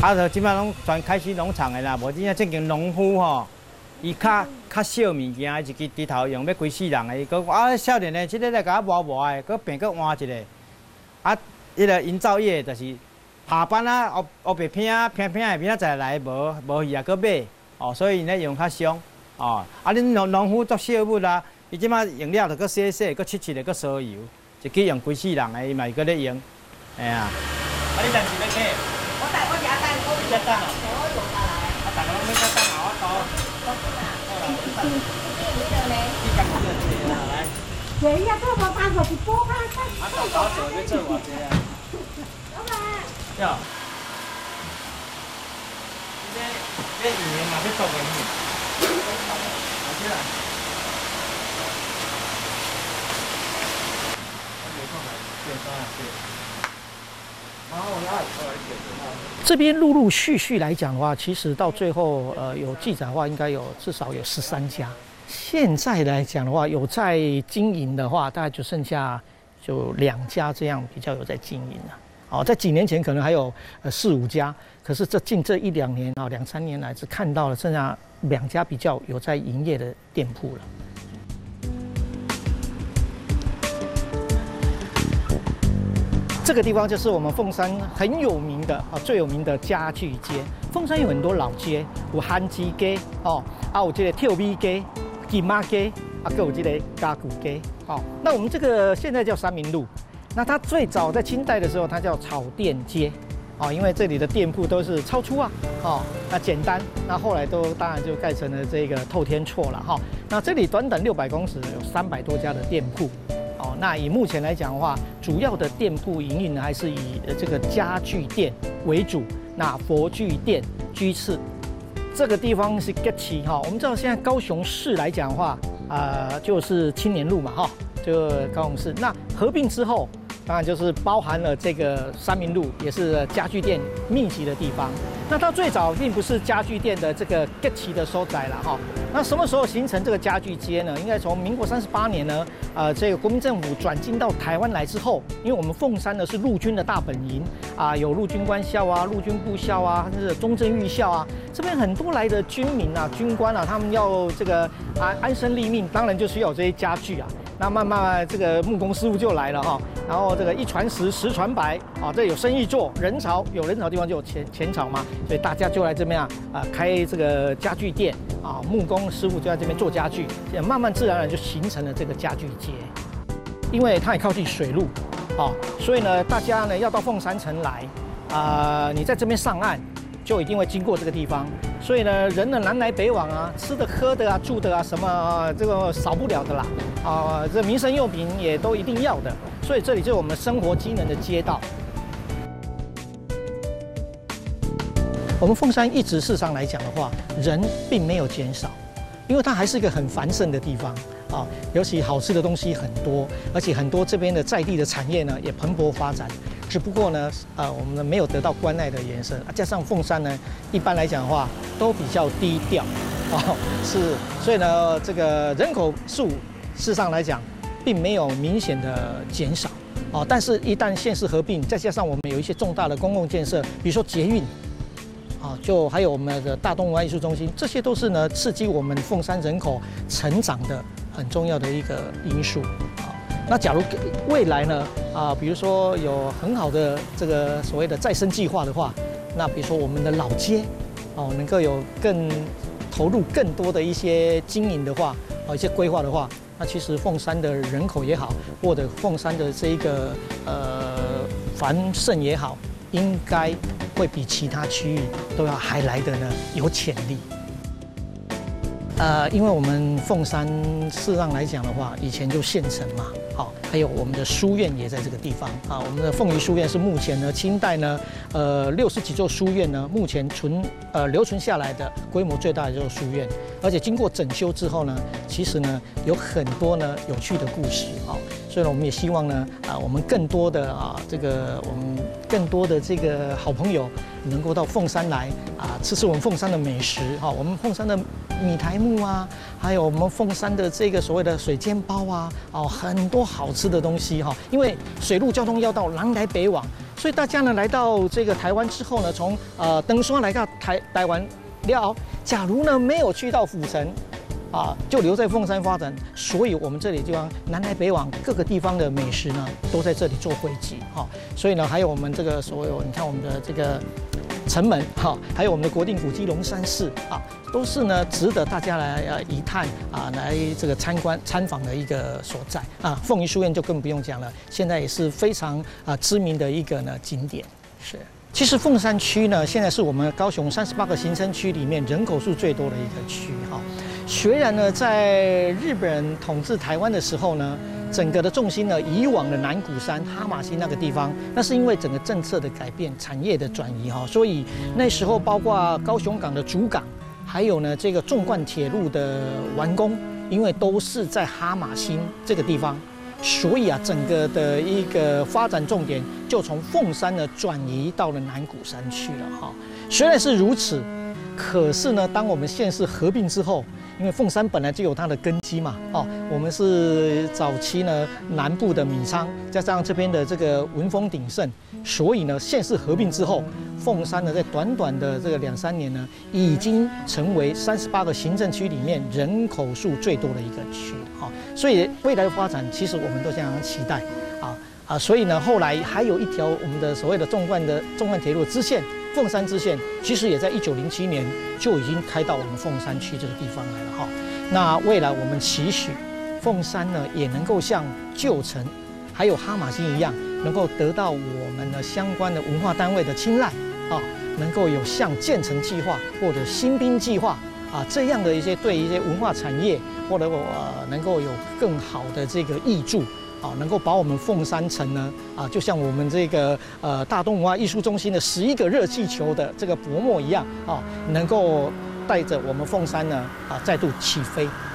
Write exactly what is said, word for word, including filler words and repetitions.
啊，就即摆拢全开始农场的啦，无真正正经农夫吼，伊较较少物件，一支猪头用要规世人的，伊讲啊少年的，即个来甲我磨磨的，佮变佮换一个，啊，迄个营造业就是下班啊，黑黑白片啊，片片的片仔再来无无鱼啊，佮买，哦，所以呢用较凶，哦，啊，恁农农夫做小物啦，伊即摆用了就佮洗洗，佮切切的，佮烧油，一支用规世人的，伊嘛是佮咧用，哎呀，啊，你暂时要买？我等我加蛋，我加蛋哦。我有下来。啊，大家拢要加蛋啊，我多。我知啦。好啦，我等。你有呢？你讲几个钱啦？来。钱呀，这么大个是多看看。啊，多少钱？要做偌济啊？老板。哟。这这鱼嘛要做个鱼。好些啦。我没空来，点单啊，对。 这边陆陆续续来讲的话，其实到最后，呃，有记载的话，应该有至少有十三家。现在来讲的话，有在经营的话，大概就剩下就两家这样比较有在经营了。哦，在几年前可能还有呃四五家，可是这近这一两年啊，两三年来只看到了剩下两家比较有在营业的店铺了。这个地方就是我们凤山很有名的啊，最有名的家具街。凤山有很多老街，有韩基街哦，啊有这个跳米街、金马街，啊，还有这个家具街。哦，那我们这个现在叫三民路，那它最早在清代的时候，它叫草店街。哦，因为这里的店铺都是超粗啊，哦，那简单，那后来都当然就盖成了这个透天厝了哈。那这里短短六百公尺有三百多家的店铺。哦，那以目前来讲的话，主要的店铺营运呢，还是以这个家具店为主，那佛具店居次。这个地方是吉奇哈，我们知道现在高雄市来讲的话，呃，就是青年路嘛哈，就高雄市。那合并之后，当然就是包含了这个三民路，也是家具店密集的地方。那它最早并不是家具店的这个吉奇的所在了哈。那什么时候形成这个家具街呢？应该从民国三十八年呢，呃，这个国民政府转进到台湾来之后，因为我们凤山呢是陆军的大本营啊，有陆军官校啊、陆军部校啊，甚至中正预校啊，这边很多来的军民啊、军官啊，他们要这个啊安身立命，当然就需要有这些家具啊。那慢慢这个木工师傅就来了哈，然后这个一传十，十传百啊，这有生意做，人潮有人潮的地方就有钱钱潮嘛，所以大家就来这边啊啊开这个家具店啊，木工师傅就在这边做家具，也慢慢自然而然就形成了这个家具街。因为它也靠近水路，啊，所以呢大家呢要到凤山城来啊、呃，你在这边上岸就一定会经过这个地方。所以呢，人呢南来北往啊，吃的、喝的啊、住的啊，什么、啊、这个少不了的啦。啊，这民生用品也都一定要的。所以这里就是我们生活机能的街道。我们凤山一直事实上来讲的话，人并没有减少，因为它还是一个很繁盛的地方啊，尤其好吃的东西很多，而且很多这边的在地的产业呢也蓬勃发展。只不过呢，呃，我们呢没有得到关爱的延伸，加上凤山呢，一般来讲的话都比较低调，哦，是，所以呢，这个人口数事实上来讲，并没有明显的减少，哦，但是一旦县市合并，再加上我们有一些重大的公共建设，比如说捷运，啊，就还有我们的大东文化艺术中心，这些都是呢刺激我们凤山人口成长的很重要的一个因素。那假如未来呢，啊，比如说有很好的这个所谓的再生计划的话，那比如说我们的老街，哦，能够有更投入更多的一些经营的话，哦，一些规划的话，那其实凤山的人口也好，或者凤山的这一个呃繁盛也好，应该会比其他区域都要还来的呢有潜力。呃，因为我们凤山事实上来讲的话，以前就县城嘛，好、哦，还有我们的书院也在这个地方啊。我们的凤仪书院是目前呢清代呢，呃六十几座书院呢，目前存呃留存下来的规模最大的就是书院，而且经过整修之后呢，其实呢有很多呢有趣的故事啊、哦。所以呢，我们也希望呢，啊，我们更多的啊，这个我们更多的这个好朋友能够到凤山来啊，吃吃我们凤山的美食哈、哦，我们凤山的米苔目啊，还有我们凤山的这个所谓的水煎包啊，哦，很多好吃的东西哈、哦。因为水陆交通要道南来北往， 所以大家呢来到这个台湾之后呢，从呃登山来到台台湾了，假如呢没有去到府城。啊，就留在凤山发展，所以我们这里地方南来北往各个地方的美食呢，都在这里做汇集哈。所以呢，还有我们这个所有，你看我们的这个城门哈，还有我们的国定古迹龙山寺啊，都是呢值得大家来呃一探啊，来这个参观参访的一个所在啊。凤仪书院就更不用讲了，现在也是非常啊知名的一个呢景点。是，其实凤山区呢，现在是我们高雄三十八个行政区里面人口数最多的一个区哈。虽然呢，在日本人统治台湾的时候呢，整个的重心呢移往了南鼓山、哈马星那个地方，那是因为整个政策的改变、产业的转移哈，所以那时候包括高雄港的主港，还有呢这个纵贯铁路的完工，因为都是在哈马星这个地方，所以啊，整个的一个发展重点就从凤山呢转移到了南鼓山去了哈。虽然是如此，可是呢，当我们县市合并之后，因为凤山本来就有它的根基嘛，哦，我们是早期呢南部的米仓，加上这边的这个文丰鼎盛，所以呢县市合并之后，凤山呢在短短的这个两三年呢，已经成为三十八个行政区里面人口数最多的一个区哈，所以未来的发展其实我们都相当期待啊啊，所以呢后来还有一条我们的所谓的纵贯的纵贯铁路支线。凤山支线其实也在一九零七年就已经开到我们凤山区这个地方来了哈。那未来我们期许凤山呢也能够像旧城还有哈马星一样，能够得到我们的相关的文化单位的青睐啊，能够有像建成计划或者新兵计划啊这样的一些对一些文化产业或者我、呃、能够有更好的这个挹注。啊，能够把我们凤山城呢，啊，就像我们这个呃大东文化艺术中心的十一个热气球的这个薄膜一样，啊，能够带着我们凤山呢，啊，再度起飞。